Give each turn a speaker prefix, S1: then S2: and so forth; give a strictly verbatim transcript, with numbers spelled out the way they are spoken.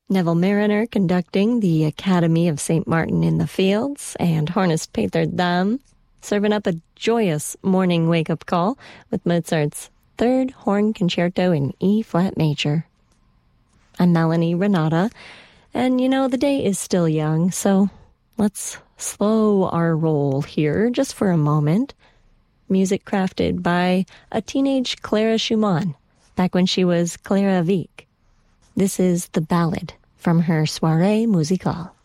S1: Neville Mariner conducting the Academy of Saint Martin in the Fields, and Hornist Peter Dam serving up a joyous morning wake-up call with Mozart's Third Horn Concerto in E-flat major. I'm Melanie Renata, and you know, the day is still young, so let's slow our roll here just for a moment. Music crafted by a teenage Clara Schumann, back when she was Clara Wieck. This is the ballad from her Soirée Musicale.